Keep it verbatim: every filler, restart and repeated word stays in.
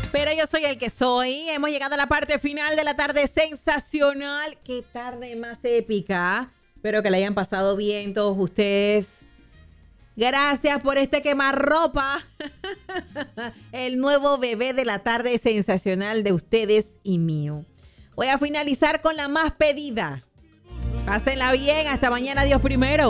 Pero yo soy el que soy. Hemos llegado a la parte final de la tarde sensacional. Qué tarde más épica. Espero que la hayan pasado bien todos ustedes. Gracias por este quemarropa. El nuevo bebé de la tarde sensacional de ustedes y mío. Voy a finalizar con la más pedida. Pásenla bien. Hasta mañana. Dios primero.